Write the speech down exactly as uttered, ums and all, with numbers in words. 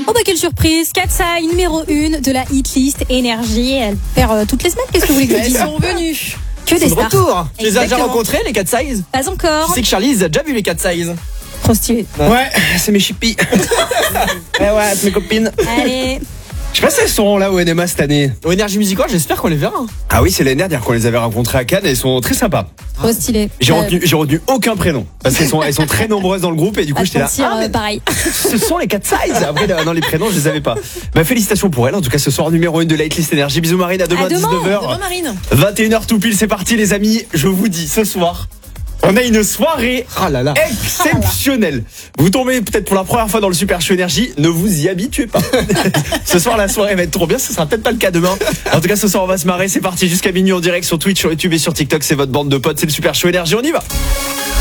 Oh bah quelle surprise, Katsai numéro un de la hitlist Énergie. Elle perd euh, toutes les semaines, qu'est-ce que vous voulez que je Elles dise? sont venues. Que des de stars. retour. Tu les as déjà Exactement. rencontrés, les Cat Size? Pas encore. Tu sais que Charlie, ils a déjà vu les Cat Size. Trop stylé. Ouais, c'est mes chippies. Ouais, ouais, c'est mes copines. Allez. Je sais pas si elles seront là au N M A cette année. Au Énergie Musical, j'espère qu'on les verra. Ah oui, c'est l'année dernière qu'on les avait rencontrées à Cannes et elles sont très sympas. Trop stylé. J'ai Euh, retenu, j'ai retenu aucun prénom parce qu'elles sont, elles sont très nombreuses dans le groupe et du coup pas j'étais te là. mentir, Ah, euh, mais pareil. ce sont les Cat Size. Après, dans les prénoms, je les avais pas. Bah, félicitations pour elles. En tout cas, ce soir numéro un de la hitlist Énergie. Bisous Marine, à demain, À demain. dix-neuf heures. Demain, Marine. vingt et une heures tout pile, c'est parti les amis. Je vous dis ce soir, on a une soirée Ah là là. exceptionnelle. Vous tombez peut-être pour la première fois dans le Super Show Énergie, ne vous y habituez pas. Ce soir la soirée va être trop bien, ce sera peut-être pas le cas demain. En tout cas ce soir on va se marrer, c'est parti jusqu'à minuit en direct sur Twitch, sur YouTube et sur TikTok, c'est votre bande de potes, c'est le Super Show Énergie, on y va.